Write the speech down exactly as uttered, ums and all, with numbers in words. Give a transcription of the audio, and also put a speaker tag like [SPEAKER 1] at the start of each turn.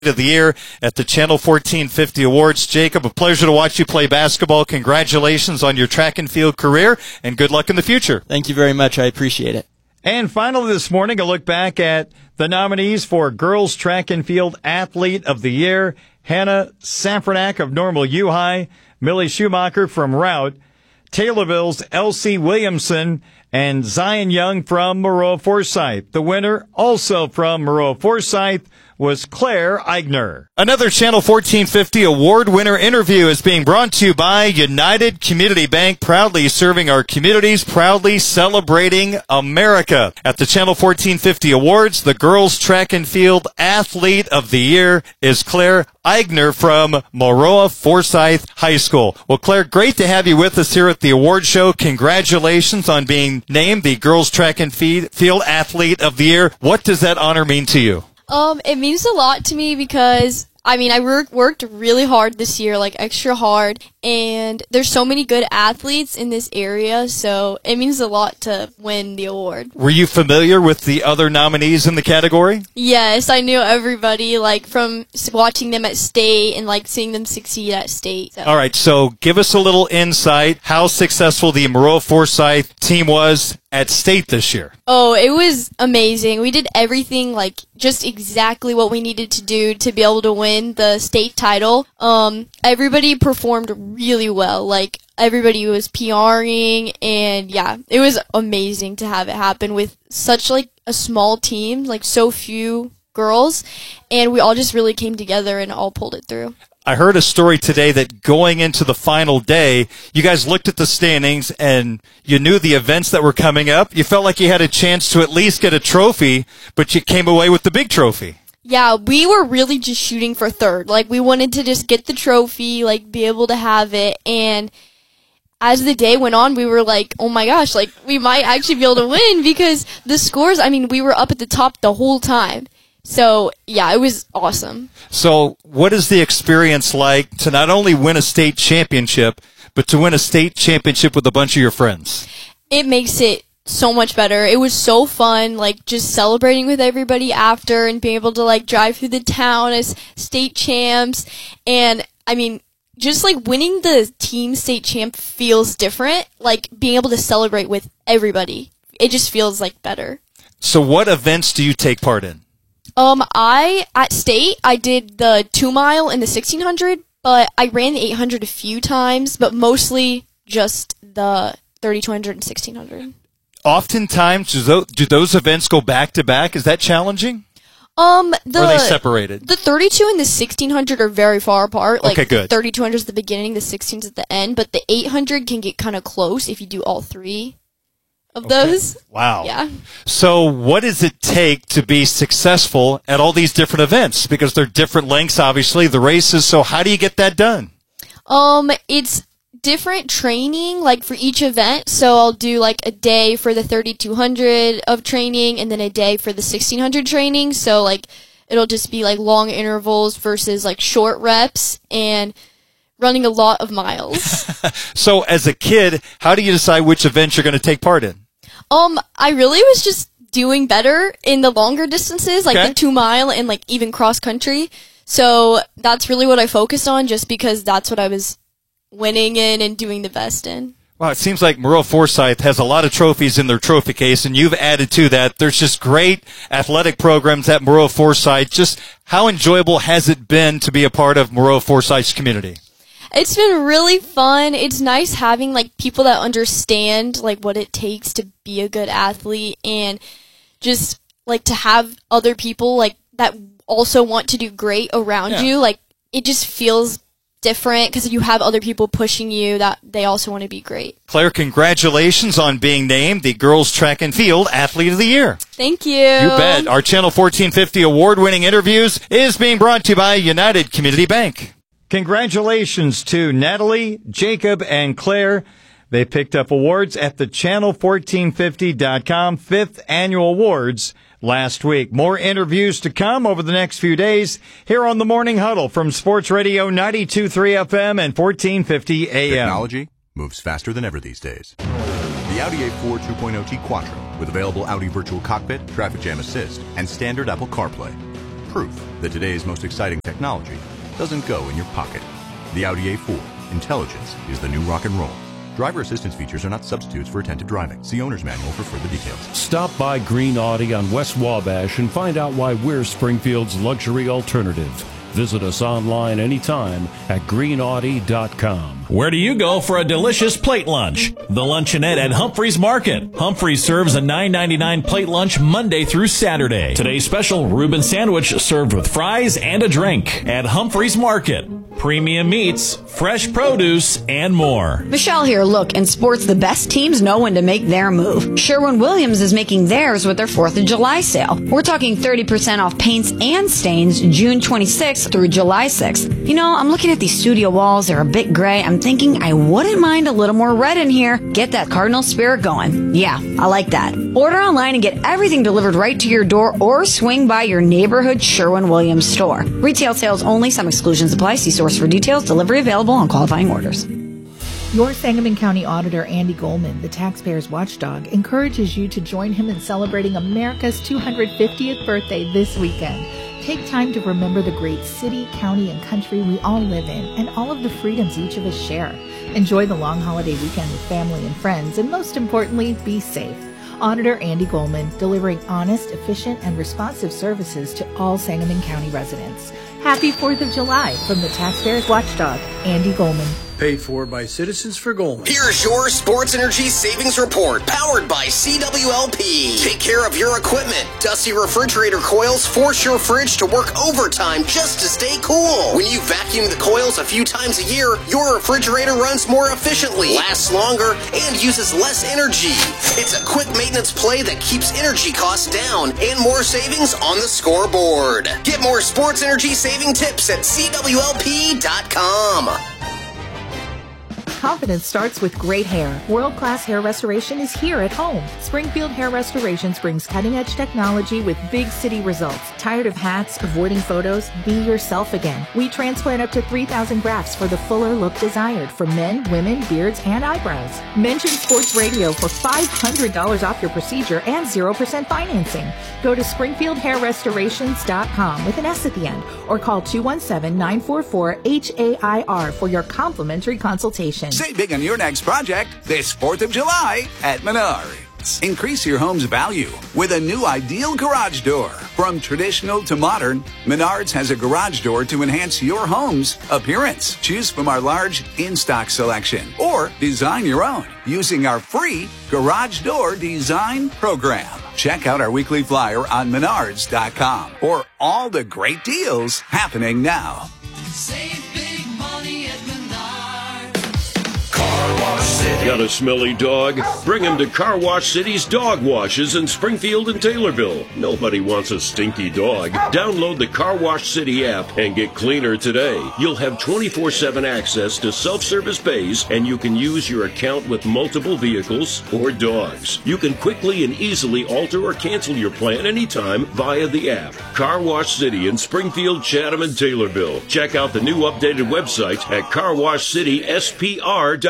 [SPEAKER 1] of the year at the Channel fourteen fifty Awards. Jacob, a pleasure to watch you play basketball. Congratulations on your track and field career, and good luck in the future.
[SPEAKER 2] Thank you very much. I appreciate it.
[SPEAKER 3] And finally this morning, a look back at the nominees for Girls Track and Field Athlete of the Year. Hannah Safranak of Normal U High, Millie Schumacher from Rout, Taylorville's Elsie Williamson, and Zion Young from Maroa Forsyth. The winner, also from Maroa Forsyth, was Claire Eigner.
[SPEAKER 1] Another Channel fourteen fifty award winner interview is being brought to you by United Community Bank, proudly serving our communities, proudly celebrating America. At the Channel fourteen fifty Awards, the Girls Track and Field Athlete of the Year is Claire Eigner from Maroa Forsyth High School. Well, Claire, great to have you with us here at the award show. Congratulations on being named the Girls Track and Field Athlete of the Year. What does that honor mean to you?
[SPEAKER 4] Um, it means a lot to me because, I mean, I work, worked really hard this year, like extra hard, and there's so many good athletes in this area, so it means a lot to win the award.
[SPEAKER 1] Were you familiar with the other nominees in the category?
[SPEAKER 4] Yes, I knew everybody, like, from watching them at state and, like, seeing them succeed at state. So.
[SPEAKER 1] All right, so give us a little insight how successful the Maroa Forsyth team was at state this year.
[SPEAKER 4] Oh, it was amazing. We did everything, like, just exactly what we needed to do to be able to win the state title. Um, everybody performed really well. Like, everybody was PRing, and yeah, it was amazing to have it happen with such, like, a small team, like, so few girls, and we all just really came together and all pulled it through.
[SPEAKER 1] I heard a story today that going into the final day, you guys looked at the standings and you knew the events that were coming up. You felt like you had a chance to at least get a trophy, but you came away with the big trophy.
[SPEAKER 4] Yeah, we were really just shooting for third. Like, we wanted to just get the trophy, like, be able to have it. And as the day went on, we were like, oh my gosh, like, we might actually be able to win because the scores, I mean, we were up at the top the whole time. So, yeah, it was awesome.
[SPEAKER 1] So, what is the experience like to not only win a state championship, but to win a state championship with a bunch of your friends?
[SPEAKER 4] It makes it so much better. It was so fun, like, just celebrating with everybody after and being able to, like, drive through the town as state champs. And, I mean, just, like, winning the team state champ feels different. Like, being able to celebrate with everybody, it just feels, like, better.
[SPEAKER 1] So, what events do you take part in?
[SPEAKER 4] Um, I, at state, I did the two mile and the sixteen hundred, but I ran the eight hundred a few times, but mostly just the thirty-two hundred and sixteen hundred.
[SPEAKER 1] Oftentimes, do those, do those events go back to back? Is that challenging?
[SPEAKER 4] Um, the,
[SPEAKER 1] or are they separated?
[SPEAKER 4] The thirty-two and the sixteen hundred are very far apart. Like,
[SPEAKER 1] okay, good.
[SPEAKER 4] The thirty-two hundred is the beginning, the sixteen is at the end, but the eight hundred can get kind of close if you do all three of
[SPEAKER 1] okay.
[SPEAKER 4] those.
[SPEAKER 1] Wow.
[SPEAKER 4] Yeah.
[SPEAKER 1] So what does it take to be successful at all these different events? Because they're different lengths, obviously, the races. So how do you get that done?
[SPEAKER 4] Um, it's different training, like, for each event. So I'll do, like, a day for the thirty-two hundred of training and then a day for the sixteen hundred training. So, like, it'll just be, like, long intervals versus, like, short reps and running a lot of miles.
[SPEAKER 1] So as a kid, how do you decide which event you're going to take part in?
[SPEAKER 4] Um, I really was just doing better in the longer distances, like
[SPEAKER 1] okay.
[SPEAKER 4] the two mile and, like, even cross country. So that's really what I focused on, just because that's what I was winning in and doing the best in.
[SPEAKER 1] Well, it seems like Maroa Forsyth has a lot of trophies in their trophy case, and you've added to that. There's just great athletic programs at Maroa Forsyth. Just how enjoyable has it been to be a part of Maroa Forsyth's community?
[SPEAKER 4] It's been really fun. It's nice having, like, people that understand, like, what it takes to be a good athlete, and just, like, to have other people, like, that also want to do great around
[SPEAKER 1] yeah.
[SPEAKER 4] you. Like, it just feels different because you have other people pushing you that they also want to be great.
[SPEAKER 1] Claire, congratulations on being named the Girls Track and Field Athlete of the Year.
[SPEAKER 4] Thank you.
[SPEAKER 1] You bet. Our Channel fourteen fifty award-winning interviews is being brought to you by United Community Bank.
[SPEAKER 3] Congratulations to Natalie, Jacob, and Claire. They picked up awards at the channel fourteen fifty dot com fifth Annual Awards last week. More interviews to come over the next few days here on the Morning Huddle from Sports Radio ninety-two point three F M and fourteen fifty A M.
[SPEAKER 5] Technology moves faster than ever these days. The Audi A four two point oh T Quattro with available Audi Virtual Cockpit, Traffic Jam Assist, and standard Apple CarPlay. proof that today's most exciting technology doesn't go in your pocket. The Audi A four. Intelligence is the new rock and roll. Driver assistance features are not substitutes for attentive driving. See owner's manual for further details.
[SPEAKER 6] Stop by Green Audi on West Wabash and find out why we're Springfield's luxury alternative. Visit us online anytime at green audi dot com.
[SPEAKER 7] Where do you go for a delicious plate lunch? The Luncheonette at Humphreys Market. Humphreys serves a nine ninety-nine plate lunch Monday through Saturday. Today's special, Reuben sandwich served with fries and a drink at Humphreys Market. Premium meats, fresh produce, and more.
[SPEAKER 8] Michelle here. Look, in sports, the best teams know when to make their move. Sherwin-Williams is making theirs with their fourth of July sale. We're talking thirty percent off paints and stains June twenty-sixth through July sixth. You know, I'm looking at these studio walls. They're a bit gray. I'm thinking I wouldn't mind a little more red in here. Get that Cardinal spirit going. Yeah, I like that. Order online and get everything delivered right to your door or swing by your neighborhood Sherwin-Williams store. Retail sales only. Some exclusions apply. See source for details. Delivery available on qualifying orders.
[SPEAKER 9] Your Sangamon County Auditor, Andy Goldman, the taxpayer's watchdog, encourages you to join him in celebrating America's two hundred fiftieth birthday this weekend. Take time to remember the great city, county, and country we all live in and all of the freedoms each of us share. Enjoy the long holiday weekend with family and friends, and most importantly, be safe. Auditor Andy Goldman, delivering honest, efficient, and responsive services to all Sangamon County residents. Happy fourth of July from the taxpayer's watchdog, Andy Goldman.
[SPEAKER 10] Paid for by Citizens for Goldman.
[SPEAKER 11] Here's your Sports Energy Savings Report, powered by C W L P. Take care of your equipment. Dusty refrigerator coils force your fridge to work overtime just to stay cool. When you vacuum the coils a few times a year, your refrigerator runs more efficiently, lasts longer, and uses less energy. It's a quick maintenance play that keeps energy costs down and more savings on the scoreboard. Get more sports energy saving tips at C W L P dot com.
[SPEAKER 9] Confidence starts with great hair. World-class hair restoration is here at home. Springfield Hair Restorations brings cutting-edge technology with big city results. Tired of hats, avoiding photos? Be yourself again. We transplant up to three thousand grafts for the fuller look desired for men, women, beards, and eyebrows. Mention Sports Radio for five hundred dollars off your procedure and zero percent financing. Go to springfield hair restorations dot com with an S at the end or call two one seven, nine four four, H A I R for your complimentary consultation.
[SPEAKER 12] Save big on your next project this fourth of July at Menards. Increase your home's value with a new ideal garage door. From traditional to modern, Menards has a garage door to enhance your home's appearance. Choose from our large in-stock selection or design your own using our free Garage Door Design Program. Check out our weekly flyer on menards dot com or all the great deals happening now.
[SPEAKER 13] Save big money at Menards.
[SPEAKER 14] Got a smelly dog? Bring him to Car Wash City's dog washes in Springfield and Taylorville. Nobody wants a stinky dog. Download the Car Wash City app and get cleaner today. You'll have twenty-four seven access to self-service bays, and you can use your account with multiple vehicles or dogs. You can quickly and easily alter or cancel your plan anytime via the app. Car Wash City in Springfield, Chatham, and Taylorville. Check out the new updated website at car wash city S P R dot com.